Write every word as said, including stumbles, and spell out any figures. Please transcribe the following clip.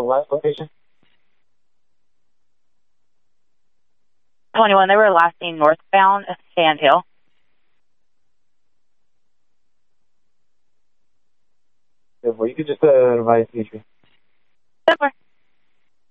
last location? twenty-one, they were last seen northbound Sandhill. Well, you could just uh, advise me. Super.